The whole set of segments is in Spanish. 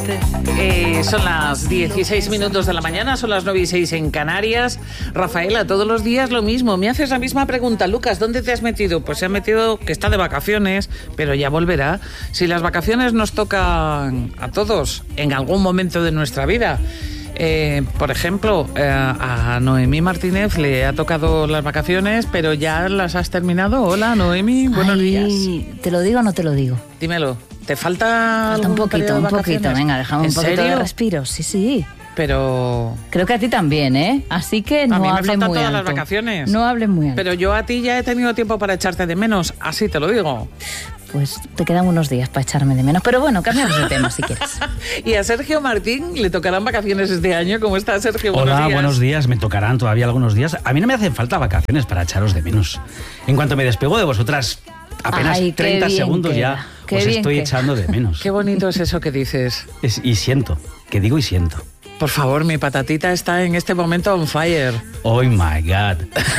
Son las 16 minutos de la mañana, son las 9:06 en Canarias. Rafaela, todos los días lo mismo. Me haces la misma pregunta. Lucas, ¿dónde te has metido? Pues se ha metido, que está de vacaciones, pero ya volverá. Si las vacaciones nos tocan a todos en algún momento de nuestra vida. Por ejemplo, a Noemí Martínez le ha tocado las vacaciones, pero ya las has terminado. Hola, Noemí, buenos días. ¿Te lo digo o no te lo digo? Dímelo, ¿te falta un poquito, venga, déjame un poquito de respiro. Sí. Pero... creo que a ti también, ¿eh? Así que no hables muy todas alto. Las vacaciones. No hables muy alto. Pero yo a ti ya he tenido tiempo para echarte de menos, así te lo digo. Pues te quedan unos días para echarme de menos. Pero bueno, cambiamos de tema si quieres. Y a Sergio Martín le tocarán vacaciones este año. ¿Cómo está, Sergio? Hola, buenos días. Me tocarán todavía algunos días. A mí no me hacen falta vacaciones para echaros de menos. En cuanto me despego de vosotras, apenas 30 segundos ya os estoy echando de menos. Qué bonito es eso que dices. Y siento, que digo y siento. Por favor, mi patatita está en este momento on fire. Oh my God.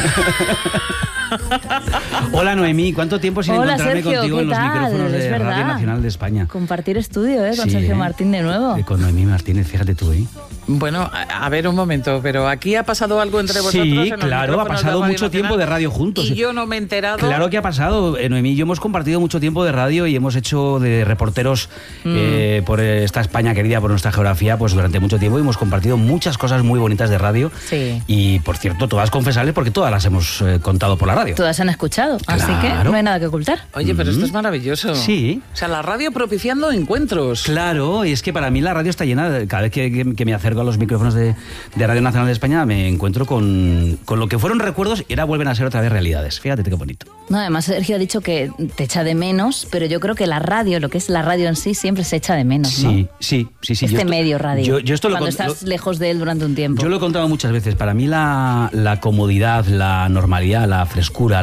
Hola, Noemí, ¿cuánto tiempo sin encontrarme Sergio, contigo en los micrófonos de verdad. Radio Nacional de España? Compartir estudio, con Sergio Martín de nuevo. Con Noemí Martínez, fíjate tú, ¿eh? Bueno, a ver un momento, pero aquí ha pasado algo entre vosotros. Sí, claro, ha pasado mucho tiempo de radio juntos. Y yo no me he enterado. Claro que ha pasado, Noemí y yo hemos compartido mucho tiempo de radio y hemos hecho de reporteros por esta España querida, por nuestra geografía, pues durante mucho tiempo y hemos compartido muchas cosas muy bonitas de radio. Sí. Y, por cierto, todas confesables porque todas las hemos contado por la radio. Todas han escuchado, así que no hay nada que ocultar. Oye, pero esto es maravilloso. Sí. O sea, la radio propiciando encuentros. Claro, y es que para mí la radio está llena, cada vez que me acerco a los micrófonos de Radio Nacional de España me encuentro con lo que fueron recuerdos y ahora vuelven a ser otra vez realidades. Fíjate qué bonito. No, además Sergio ha dicho que te echa de menos, pero yo creo que la radio, lo que es la radio en sí, siempre se echa de menos, ¿no? Sí. Medio radio, yo esto cuando estás lejos de él durante un tiempo. Yo lo he contado muchas veces. Para mí la comodidad, la normalidad, la frescura,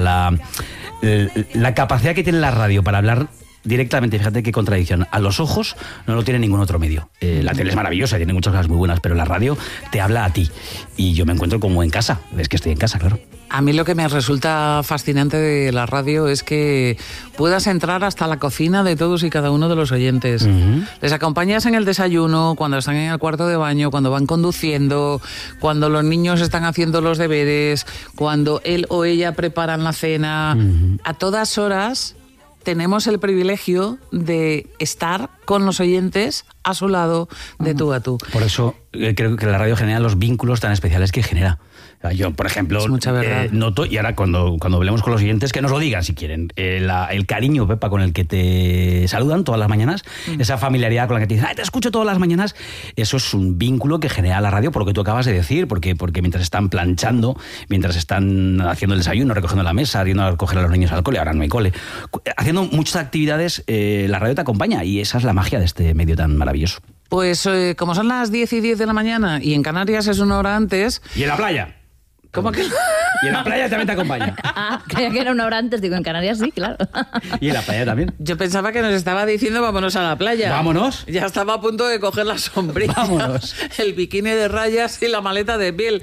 la capacidad que tiene la radio para hablar directamente, fíjate qué contradicción, a los ojos no lo tiene ningún otro medio. La tele es maravillosa, tiene muchas cosas muy buenas, pero la radio te habla a ti. Y yo me encuentro como en casa. Ves que estoy en casa, claro. A mí lo que me resulta fascinante de la radio es que puedas entrar hasta la cocina de todos y cada uno de los oyentes. Les acompañas en el desayuno, cuando están en el cuarto de baño, cuando van conduciendo, cuando los niños están haciendo los deberes, cuando él o ella preparan la cena. A todas horas tenemos el privilegio de estar con los oyentes a su lado, de tú a tú. Por eso creo que la radio genera los vínculos tan especiales que genera. Yo, por ejemplo, noto, y ahora cuando hablemos con los oyentes, que nos lo digan si quieren, el cariño, Pepa, con el que te saludan todas las mañanas, esa familiaridad con la que te dicen, te escucho todas las mañanas, eso es un vínculo que genera la radio por lo que tú acabas de decir, porque mientras están planchando, mientras están haciendo el desayuno, recogiendo la mesa, yendo a recoger a los niños al cole, ahora no hay cole, haciendo muchas actividades, la radio te acompaña y esa es la magia de este medio tan maravilloso. Pues como son las 10:10 de la mañana y en Canarias es una hora antes... ¿Y en la playa? ¿Cómo que? Y en la playa también te acompaña. Creía que era una hora antes, digo, en Canarias sí, claro. Y en la playa también. Yo pensaba que nos estaba diciendo vámonos a la playa. ¿Vámonos? Ya estaba a punto de coger la sombrilla. Vámonos. El bikini de rayas y la maleta de piel.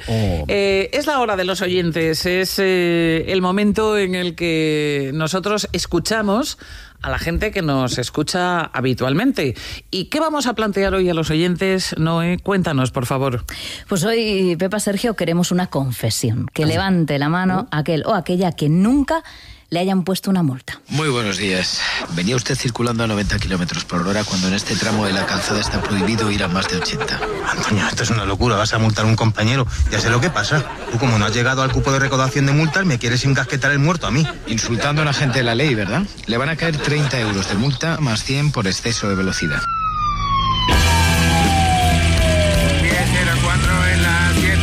Es la hora de los oyentes, es el momento en el que nosotros escuchamos a la gente que nos escucha habitualmente. ¿Y qué vamos a plantear hoy a los oyentes, Noé? Cuéntanos, por favor. Pues hoy, Pepa, Sergio, queremos una confesión. Que levante la mano aquel o aquella que nunca le hayan puesto una multa. Muy buenos días. Venía usted circulando a 90 kilómetros por hora cuando en este tramo de la calzada está prohibido ir a más de 80. Antonio, esto es una locura. Vas a multar a un compañero. Ya sé lo que pasa. Tú, como no has llegado al cupo de recaudación de multas, me quieres encasquetar el muerto a mí. Insultando a un agente de la ley, ¿verdad? Le van a caer 30 euros de multa más 100 por exceso de velocidad. 10:04 en la 7.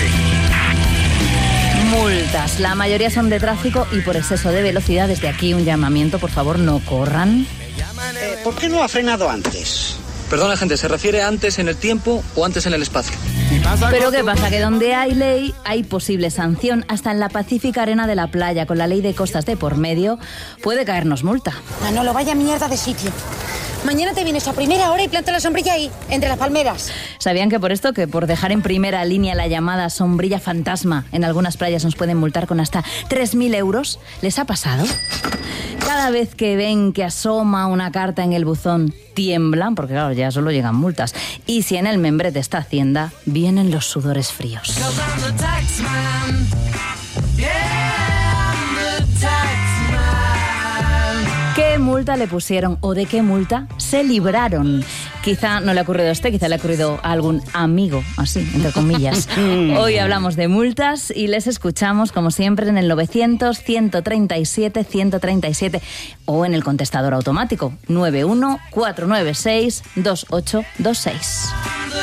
Multas. La mayoría son de tráfico y por exceso de velocidad. Desde aquí un llamamiento, por favor, no corran. ¿Por qué no ha frenado antes? Perdona, gente, ¿se refiere antes en el tiempo o antes en el espacio? Pero ¿qué pasa? Que donde hay ley hay posible sanción. Hasta en la pacífica arena de la playa, con la ley de costas de por medio, puede caernos multa. Manolo, vaya mierda de sitio. Mañana te vienes a primera hora y planta la sombrilla ahí, entre las palmeras. ¿Sabían que por dejar en primera línea la llamada sombrilla fantasma, en algunas playas nos pueden multar con hasta 3.000 euros? ¿Les ha pasado? Cada vez que ven que asoma una carta en el buzón, tiemblan, porque claro, ya solo llegan multas. Y si en el membrete está Hacienda, vienen los sudores fríos. ¿Qué multa le pusieron o de qué multa se libraron? Quizá no le ha ocurrido a usted, quizá le ha ocurrido a algún amigo, así, entre comillas. Hoy hablamos de multas y les escuchamos, como siempre, en el 900-137-137 o en el contestador automático 914962826.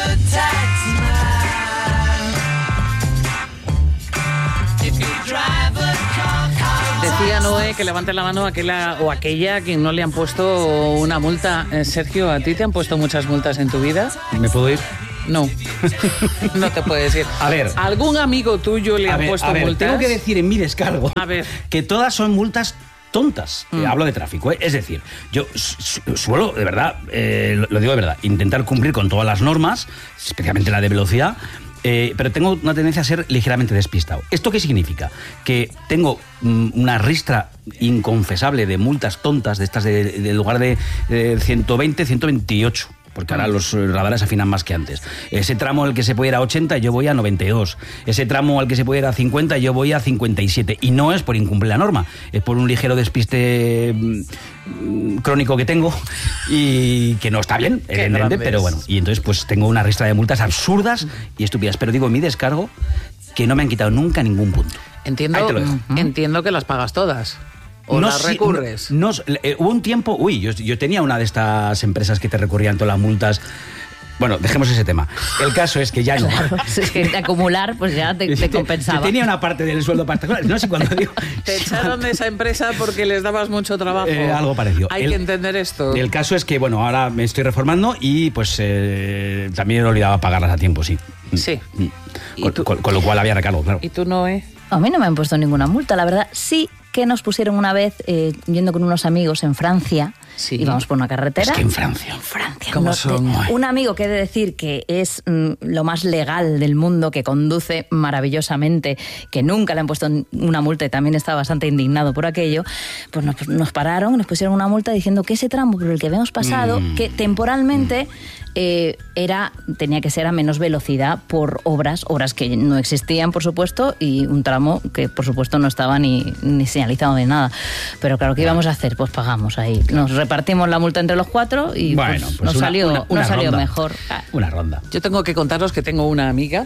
Decía Noé que levante la mano aquella o aquella a quien no le han puesto una multa. Sergio, ¿a ti te han puesto muchas multas en tu vida? ¿Me puedo ir? No, no te puedes ir. A ver. ¿Algún amigo tuyo le ha puesto multas? Tengo que decir en mi descargo que todas son multas tontas. Hablo de tráfico, ¿eh? Es decir, yo suelo, de verdad, lo digo de verdad, intentar cumplir con todas las normas, especialmente la de velocidad, pero tengo una tendencia a ser ligeramente despistado. ¿Esto qué significa? Que tengo una ristra inconfesable de multas tontas, de estas de lugar de 120, 128. Porque ahora los radares afinan más que antes. Ese tramo al que se puede ir a 80, yo voy a 92. Ese tramo al que se puede ir a 50, yo voy a 57. Y no es por incumplir la norma, es por un ligero despiste crónico que tengo y que no está bien, evidentemente, pero bueno. Y entonces pues tengo una ristra de multas absurdas y estúpidas. Pero digo en mi descargo que no me han quitado nunca ningún punto. Entiendo que las pagas todas. ¿O no, las recurres? Hubo un tiempo... yo tenía una de estas empresas que te recurrían todas las multas. Bueno, dejemos ese tema. El caso es que ya no. Claro, es que de acumular, pues ya te compensaba. Yo tenía una parte del sueldo particular. No sé cuándo digo... Te echaron de esa empresa porque les dabas mucho trabajo. Algo parecido. Hay que entender esto. El caso es que, bueno, ahora me estoy reformando y pues también he olvidado pagarlas a tiempo, sí. Sí. Con lo cual había recargo, claro. ¿Y tú, Noé? A mí no me han puesto ninguna multa, la verdad. Sí que nos pusieron una vez, yendo con unos amigos en Francia, íbamos por una carretera. Es que en Francia. ¿Cómo son? Un amigo que he de decir que es lo más legal del mundo, que conduce maravillosamente, que nunca le han puesto una multa y también estaba bastante indignado por aquello, pues nos pararon, nos pusieron una multa diciendo que ese tramo por el que habíamos pasado, que temporalmente tenía que ser a menos velocidad por obras que no existían, por supuesto, y un tramo que, por supuesto, no estaba ni señalizado de nada. Pero claro, ¿qué íbamos a hacer? Pues pagamos ahí. Nos repartimos la multa entre los cuatro y bueno, pues nos salió mejor. Una ronda. Yo tengo que contaros que tengo una amiga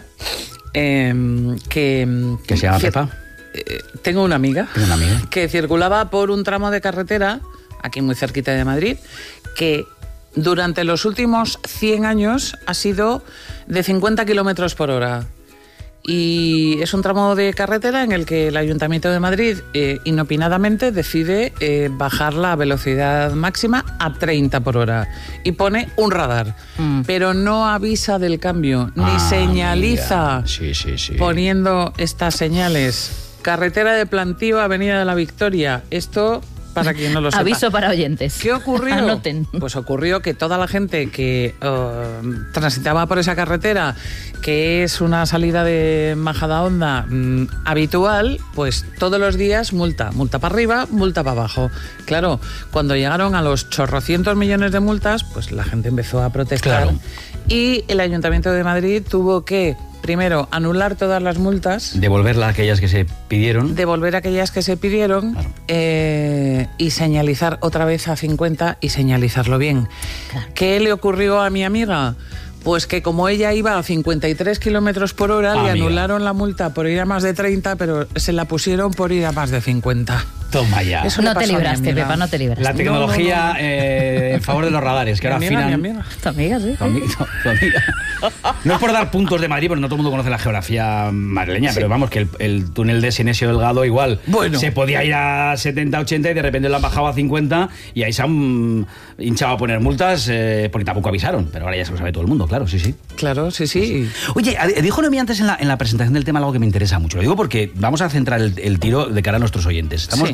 que se llama Pepa. Tengo una amiga que circulaba por un tramo de carretera, aquí muy cerquita de Madrid, que durante los últimos 100 años ha sido de 50 kilómetros por hora. Y es un tramo de carretera en el que el Ayuntamiento de Madrid inopinadamente decide bajar la velocidad máxima a 30 por hora y pone un radar, pero no avisa del cambio, ni señaliza poniendo estas señales. Carretera de Plantío, Avenida de la Victoria. Esto... Para quien no lo sepa. Aviso para oyentes. ¿Qué ocurrió? Anoten. Pues ocurrió que toda la gente que transitaba por esa carretera, que es una salida de Majadahonda habitual, pues todos los días multa para arriba, multa para abajo. Claro, cuando llegaron a los chorrocientos millones de multas, pues la gente empezó a protestar. Claro. Y el Ayuntamiento de Madrid tuvo que, primero, anular todas las multas. Devolver aquellas que se pidieron. Claro. Y señalizar otra vez a 50 y señalizarlo bien. Claro. ¿Qué le ocurrió a mi amiga? Pues que como ella iba a 53 kilómetros por hora, le anularon la multa por ir a más de 30, pero se la pusieron por ir a más de 50. Toma ya. Eso no te libraste, Pepa, no te libraste. La tecnología en favor de los radares, que ahora afinan... Mi amiga. Tu amiga, sí. Tu amiga. No es por dar puntos de Madrid, porque no todo el mundo conoce la geografía madrileña, pero vamos, que el túnel de Sinesio Delgado igual se podía ir a 70, 80 y de repente lo han bajado a 50 y ahí se han hinchado a poner multas porque tampoco avisaron, pero ahora ya se lo sabe todo el mundo, claro, sí. Claro, sí. Oye, dijo Noemí antes en la presentación del tema algo que me interesa mucho. Lo digo porque vamos a centrar el tiro de cara a nuestros oyentes. Estamos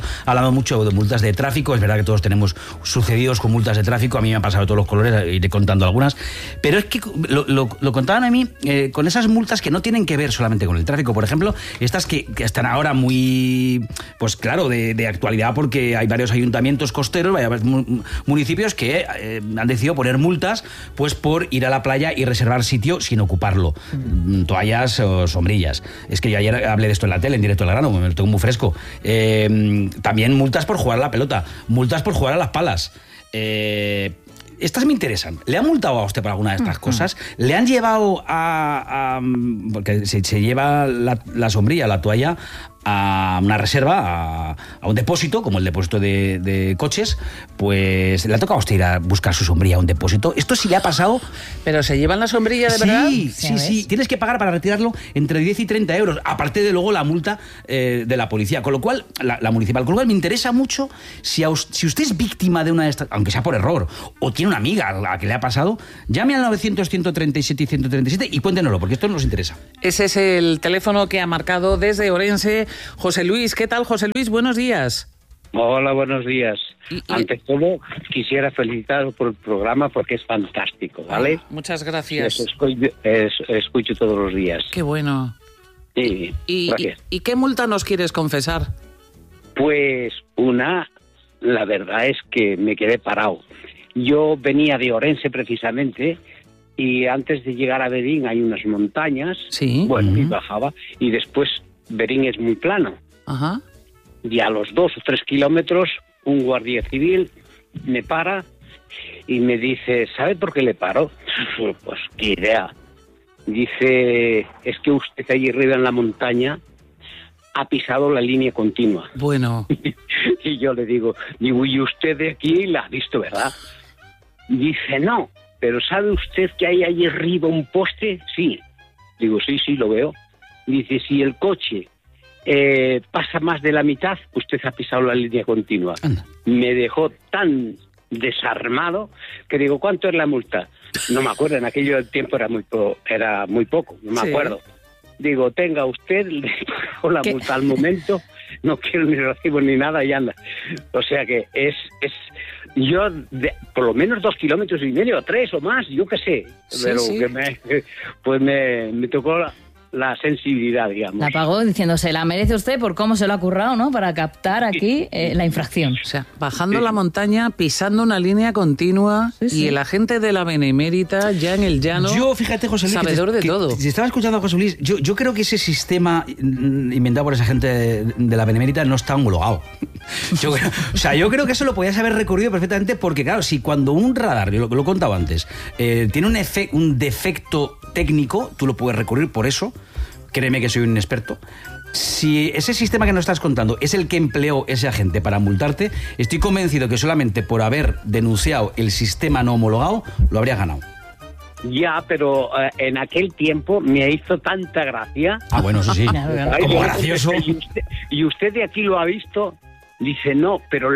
hablando mucho de multas de tráfico. Es verdad que todos tenemos sucedidos con multas de tráfico. A mí me han pasado de todos los colores, iré contando algunas. Pero es que lo contaban a mí con esas multas que no tienen que ver solamente con el tráfico. Por ejemplo, estas que están ahora muy, pues claro, de actualidad, porque hay varios ayuntamientos costeros, varios municipios que han decidido poner multas pues por ir a la playa y reservar sitio sin ocuparlo. Toallas o sombrillas. Es que yo ayer hablé de esto en la tele, en Directo al Grano, me lo tengo muy fresco. También multas por jugar a la pelota, multas por jugar a las palas. Estas me interesan. ¿Le han multado a usted por alguna de estas cosas? ¿Le han llevado porque se lleva la sombrilla, la toalla, a una reserva, a un depósito, como el depósito de coches? Pues le ha tocado a usted ir a buscar su sombrilla a un depósito. ¿Esto sí le ha pasado? ¿Pero se llevan la sombrilla de verdad? Sí. Tienes que pagar para retirarlo entre 10 y 30 euros, aparte de luego la multa de la policía. Con lo cual, la municipal. Con lo cual me interesa mucho si usted es víctima de una de estas, aunque sea por error, o tiene una amiga a la que le ha pasado, llame al 900-137 y 137 y cuéntenoslo, porque esto nos interesa. Ese es el teléfono que ha marcado desde Orense José Luis. ¿Qué tal, José Luis? Buenos días. Hola, buenos días. Ante todo, quisiera felicitaros por el programa porque es fantástico, ¿vale? Muchas gracias. Escucho todos los días. Qué bueno. Sí, gracias. ¿Y qué multa nos quieres confesar? Pues la verdad es que me quedé parado. Yo venía de Orense precisamente y antes de llegar a Berín hay unas montañas. Sí. Bueno, y bajaba y después Berín es muy plano. Ajá. Y a los 2 o 3 kilómetros un guardia civil me para y me dice, ¿sabe por qué le paro? Pues qué idea. Dice, es que usted allí arriba en la montaña ha pisado la línea continua. Bueno. Y yo le digo, y usted de aquí la ha visto, ¿verdad? Dice, no, pero ¿sabe usted que hay allí arriba un poste? Sí. Digo, sí, lo veo. Dice, si el coche pasa más de la mitad, usted ha pisado la línea continua. Anda. Me dejó tan desarmado que digo, ¿cuánto es la multa? No me acuerdo, en aquello tiempo era muy poco, no me acuerdo. Digo, tenga usted, le pago la multa al momento, no quiero ni recibo ni nada y anda. O sea que yo por lo menos 2,5 kilómetros, 3 o más, yo qué sé. Sí, pero sí. Que me tocó la sensibilidad, digamos. La pagó diciendo, se la merece usted por cómo se lo ha currado, ¿no? Para captar aquí la infracción. O sea, bajando la montaña, pisando una línea continua, y el agente de la Benemérita ya en el llano. Yo, fíjate, José Luis, sabedor de todo. Si estaba escuchando a José Luis, yo creo que ese sistema inventado por esa gente de la Benemérita no está homologado. Yo creo que eso lo podías haber recurrido perfectamente, porque claro, si cuando un radar, yo lo he contado antes, tiene un defecto técnico, tú lo puedes recurrir por eso. Créeme que soy un experto. Si ese sistema que nos estás contando es el que empleó ese agente para multarte, estoy convencido que solamente por haber denunciado el sistema no homologado lo habría ganado. Ya, pero en aquel tiempo me hizo tanta gracia. Ah, bueno, eso sí. Como gracioso. Y usted de aquí lo ha visto. Dice, no, pero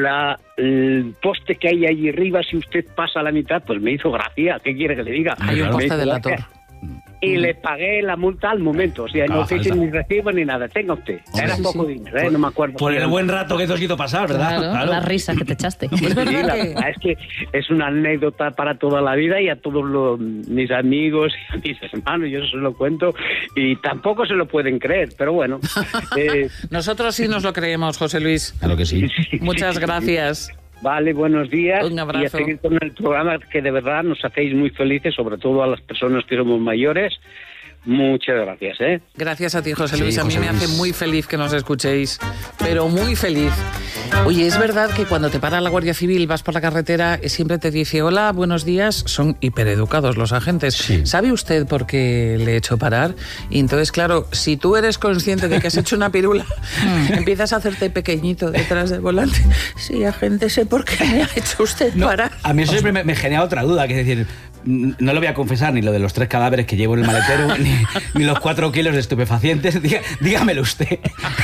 el poste que hay allí arriba, si usted pasa a la mitad, pues me hizo gracia. ¿Qué quiere que le diga? Hay un poste delator. Y le pagué la multa al momento. O sea, no hice ni recibo ni nada. Tenga usted. Era poco dinero, no me acuerdo. Por el buen rato que te has ido pasar, ¿verdad? Claro. La risa que te echaste. Sí, la verdad es que es una anécdota para toda la vida y a todos mis amigos y a mis hermanos, yo se lo cuento y tampoco se lo pueden creer, pero bueno. Nosotros sí nos lo creemos, José Luis. Claro que sí. Muchas gracias. Vale, buenos días. Un abrazo. Y a seguir con el programa que de verdad nos hacéis muy felices, sobre todo a las personas que somos mayores. Muchas gracias, ¿eh? Gracias a ti, José Luis. Sí, a mí José me hace Luis. muy feliz que nos escuchéis, pero muy feliz. Oye, es verdad que cuando te para la Guardia Civil, vas por la carretera, siempre te dice, hola, buenos días. Son hipereducados los agentes. Sí. ¿Sabe usted por qué le he hecho parar? Y entonces, claro, si tú eres consciente de que has hecho una pirula, empiezas a hacerte pequeñito detrás del volante. Sí, agente, sé por qué me ha hecho usted parar. A mí eso siempre me genera otra duda, que es decir, no lo voy a confesar, ni lo de los 3 cadáveres que llevo en el maletero, ni los 4 kilos de estupefacientes. Dígamelo usted.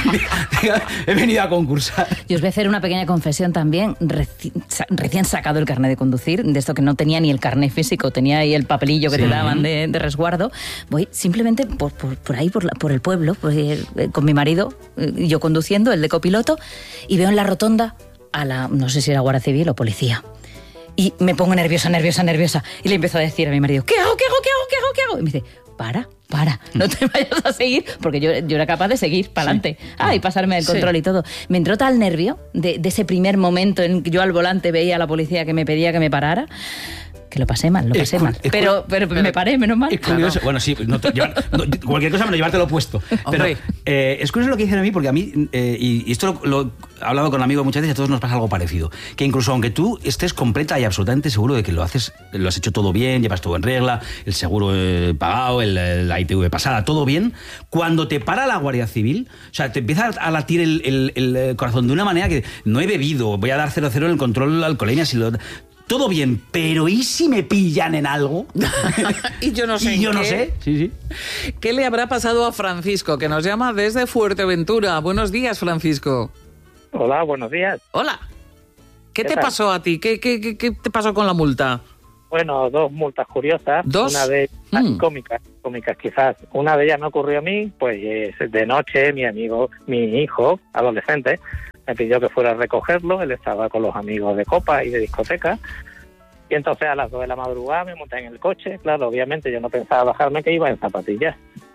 He venido a concursar. Yo os voy a hacer una pequeña confesión también. Recién sacado el carnet de conducir, de esto que no tenía ni el carnet físico, tenía ahí el papelillo que te daban de resguardo. Voy simplemente por ahí, por el pueblo, con mi marido, yo conduciendo, el de copiloto, y veo en la rotonda no sé si era Guardia Civil o policía. Y me pongo nerviosa. Y le empiezo a decir a mi marido, ¿qué hago? Y me dice, para, no te vayas a seguir, porque yo era capaz de seguir para adelante. Y pasarme el control y todo. Me entró tal nervio de ese primer momento en que yo al volante veía a la policía que me pedía que me parara, que lo pasé mal. Pero me paré, menos mal. Es curioso. Bueno, sí, cualquier cosa menos llevártelo puesto. Pero es curioso lo que dicen a mí, porque a mí, y esto lo he hablado con amigos muchas veces, a todos nos pasa algo parecido. Que incluso aunque tú estés completa y absolutamente seguro de que lo has hecho todo bien, llevas todo en regla, el seguro pagado, la ITV pasada, todo bien, cuando te para la Guardia Civil, o sea, te empieza a latir el corazón de una manera que no he bebido, voy a dar 0-0 en el control alcoholemia, todo bien, pero ¿y si me pillan en algo? Y yo no sé. No sé. Sí. ¿Qué le habrá pasado a Francisco, que nos llama desde Fuerteventura? Buenos días, Francisco. Hola, buenos días. Hola. ¿Qué te pasó a ti? ¿Qué te pasó con la multa? Bueno, 2 multas curiosas. ¿2? Una de cómicas quizás. Una de ellas me ocurrió a mí, pues de noche mi hijo, adolescente, me pidió que fuera a recogerlo. Él estaba con los amigos de copa y de discoteca. Y entonces a las 2 de la madrugada me monté en el coche. Claro, obviamente yo no pensaba bajarme, que iba en zapatillas.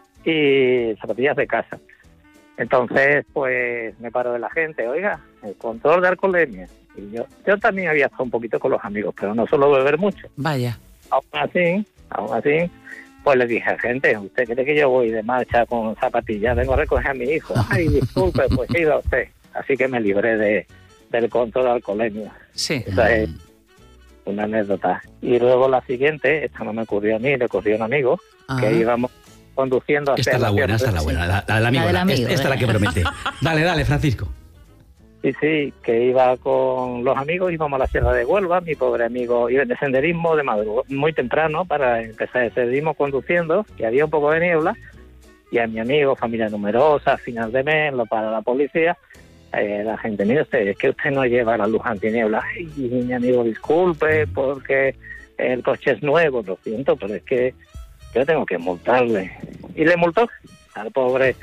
Y zapatillas de casa. Entonces, pues me paro de la gente. Oiga, el control de alcoholemia. Y yo también había estado un poquito con los amigos, pero no suelo beber mucho. Vaya. Aún así, pues le dije a gente, ¿usted cree que yo voy de marcha con zapatillas? Vengo a recoger a mi hijo. Ay, disculpe, pues iba usted. Así que me libré del control de alcoholemia. Sí. Esa es una anécdota. Y luego la siguiente, esta no me ocurrió a mí, le ocurrió a un amigo, que íbamos conduciendo hacia esta es la buena, la del amigo. Esta es la que promete. Dale, Francisco. Sí, que iba con los amigos, íbamos a la Sierra de Huelva, mi pobre amigo iba de senderismo de madrugada, muy temprano, para empezar el senderismo conduciendo, y había un poco de niebla, y a mi amigo, familia numerosa, final de mes, lo para la policía. La gente, mire usted, es que usted no lleva la luz antiniebla. Ay, mi amigo, disculpe, porque el coche es nuevo, lo siento, pero es que yo tengo que multarle. Y le multó al pobre.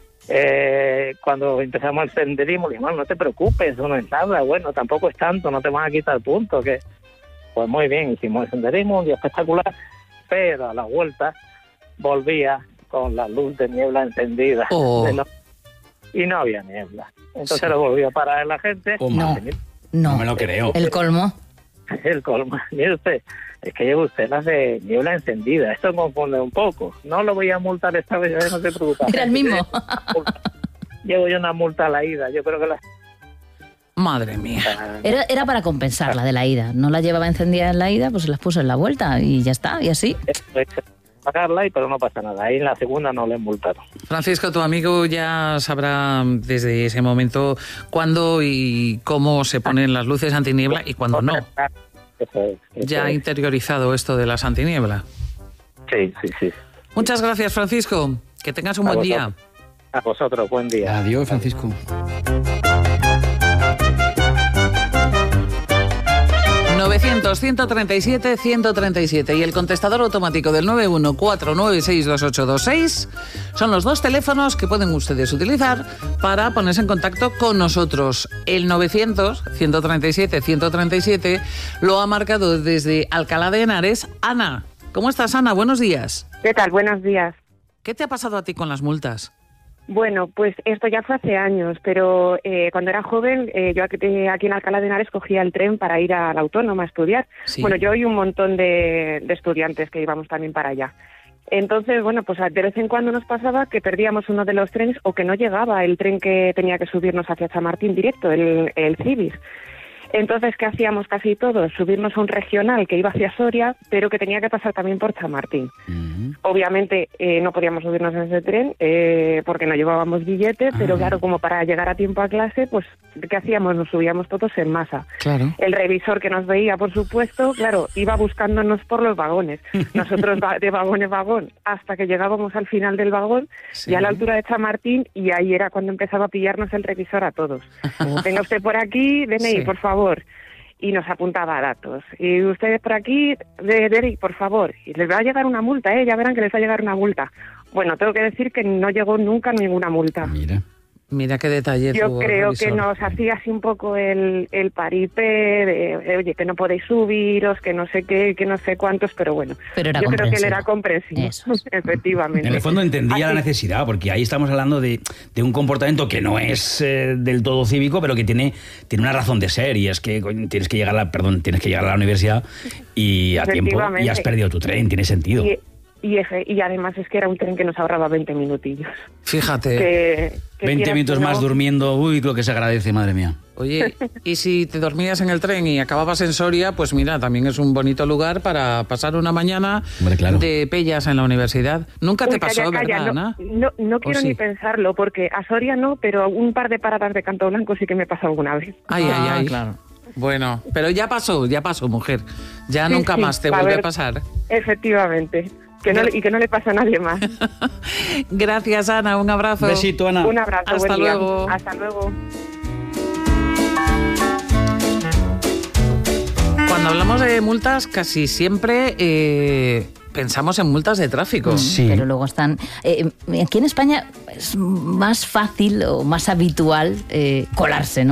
Cuando empezamos el senderismo, le dijimos, no te preocupes, eso no es nada, bueno, tampoco es tanto, no te van a quitar puntos. Pues muy bien, hicimos el senderismo, un día espectacular, pero a la vuelta volvía con la luz de niebla encendida. Y no había niebla. Entonces lo volvió a parar la gente. No me lo creo. El colmo. Mire usted, es que lleva usted las de niebla encendida. Esto confunde un poco. No lo voy a multar esta vez, no se preocupe. Era el mismo. Llevo yo una multa a la ida. Yo creo que Madre mía. Era para compensar la de la ida. No la llevaba encendida en la ida, pues se las puso en la vuelta y ya está, y así. Pagarla, pero no pasa nada. Ahí en la segunda no le multaron. Francisco, tu amigo ya sabrá desde ese momento cuándo y cómo se ponen las luces antiniebla y cuándo no. Eso ya ha interiorizado esto de las antiniebla. Sí. Muchas gracias, Francisco. Que tengas un buen día. A vosotros, buen día. Adiós, Francisco. 900-137-137 y el contestador automático del 914962826 son los 2 teléfonos que pueden ustedes utilizar para ponerse en contacto con nosotros. El 900-137-137 lo ha marcado desde Alcalá de Henares Ana. ¿Cómo estás, Ana? Buenos días. ¿Qué tal? Buenos días. ¿Qué te ha pasado a ti con las multas? Bueno, pues esto ya fue hace años, pero cuando era joven, yo aquí en Alcalá de Henares cogía el tren para ir a la Autónoma a estudiar. Sí. Bueno, yo y un montón de estudiantes que íbamos también para allá. Entonces, bueno, pues de vez en cuando nos pasaba que perdíamos uno de los trenes o que no llegaba el tren que tenía que subirnos hacia Chamartín directo, el Cibis. Entonces, ¿qué hacíamos casi todos? Subirnos a un regional que iba hacia Soria, pero que tenía que pasar también por Chamartín. Obviamente no podíamos subirnos a ese tren porque no llevábamos billete, pero claro, como para llegar a tiempo a clase, pues ¿qué hacíamos? Nos subíamos todos en masa. Claro. El revisor que nos veía, por supuesto, claro, iba buscándonos por los vagones. Nosotros de vagón en vagón, hasta que llegábamos al final del vagón, y a la altura de Chamartín, y ahí era cuando empezaba a pillarnos el revisor a todos. Venga usted por aquí, DNI, por favor. Y nos apuntaba datos. Y ustedes por aquí, DNI, por favor. Y les va a llegar una multa, ya verán que les va a llegar una multa. Bueno, tengo que decir que no llegó nunca ninguna multa. Mira qué detalle. Yo creo que nos hacía así un poco el paripé de, oye, que no podéis subiros, que no sé qué, que no sé cuántos, pero bueno. Pero yo creo que él era comprensivo, efectivamente. En el fondo entendía la necesidad, porque ahí estamos hablando de un comportamiento que no es del todo cívico, pero que tiene una razón de ser, y es que tienes que llegar a la universidad y a tiempo, y has perdido tu tren, tiene sentido. Y además es que era un tren que nos ahorraba 20 minutillos. Fíjate. Que 20 minutos más durmiendo, uy, lo que se agradece, madre mía. Oye, y si te dormías en el tren y acababas en Soria, pues mira, también es un bonito lugar para pasar una mañana de pellas en la universidad. Nunca te pasó, ¿verdad, Ana? No quiero ni pensarlo, porque a Soria no, pero un par de paradas de Canto Blanco sí que me pasó alguna vez. Ay. Claro. Bueno, pero ya pasó, mujer. Ya nunca más te vuelve a pasar. Efectivamente. Y que no le pasa a nadie más. Gracias, Ana. Un abrazo. Besito, Ana. Un abrazo. Hasta luego. Hasta luego. Cuando hablamos de multas, casi siempre pensamos en multas de tráfico. Sí. Pero luego están... aquí en España es más fácil o más habitual colarse, ¿no?